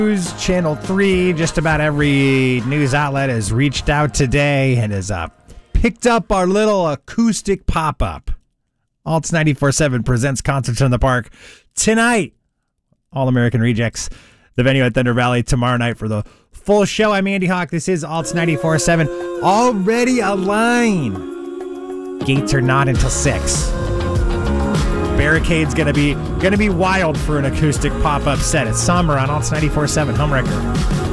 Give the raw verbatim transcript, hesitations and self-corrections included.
News Channel three, just about every news outlet has reached out today and has uh, picked up our little acoustic pop-up. Alts ninety-four point seven presents Concerts in the Park tonight. All American Rejects, the venue at Thunder Valley tomorrow night for the full show. I'm Andy Hawk. This is Alts ninety-four point seven. Already a line. Gates are not until six. Barricade's gonna be gonna be wild for an acoustic pop-up set. It's Somber on Alts ninety-four point seven Homewrecker.